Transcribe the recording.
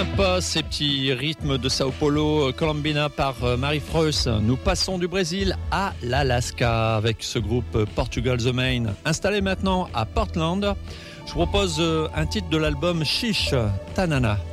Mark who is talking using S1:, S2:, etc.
S1: Sympa ces petits rythmes de Sao Paulo, Colombina par Marie Freus. Nous passons du Brésil à l'Alaska avec ce groupe Portugal The Main. Installé maintenant à Portland, je vous propose un titre de l'album Chiche, Tanana.